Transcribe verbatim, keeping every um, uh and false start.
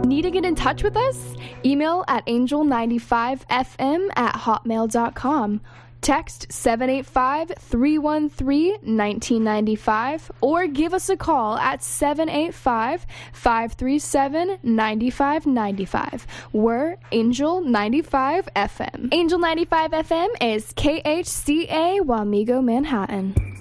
Need to get in touch with us? Email at angel ninety-five f m at hotmail dot com. Text seven eight five, three one three, one nine nine five or give us a call at seven eight five, five three seven, nine five nine five. We're Angel ninety-five F M. Angel ninety-five F M is K H C A Wamego, Manhattan.